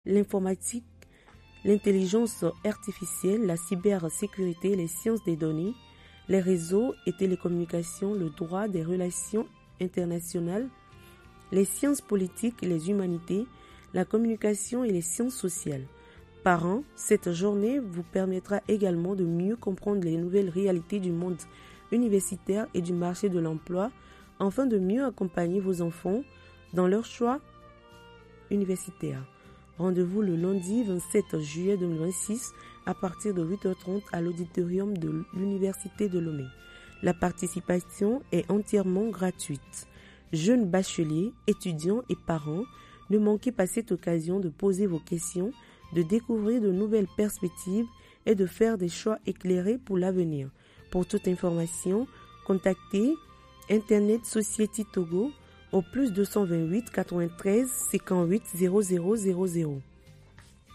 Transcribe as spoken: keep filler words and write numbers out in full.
l'informatique, l'intelligence artificielle, la cybersécurité, les sciences des données, les réseaux et télécommunications, le droit des relations internationales, les sciences politiques et les humanités, la communication et les sciences sociales. Par an, cette journée vous permettra également de mieux comprendre les nouvelles réalités du monde universitaire et du marché de l'emploi, afin de mieux accompagner vos enfants dans leur choix universitaire. Rendez-vous le lundi vingt-sept juillet deux mille vingt-six à partir de huit heures trente à l'auditorium de l'Université de Lomé. La participation est entièrement gratuite. Jeunes bacheliers, étudiants et parents, ne manquez pas cette occasion de poser vos questions, de découvrir de nouvelles perspectives et de faire des choix éclairés pour l'avenir. Pour toute information, contactez Internet Society Togo au plus deux cent vingt-huit quatre-vingt-treize cinquante-huit zéro zéro zéro zéro.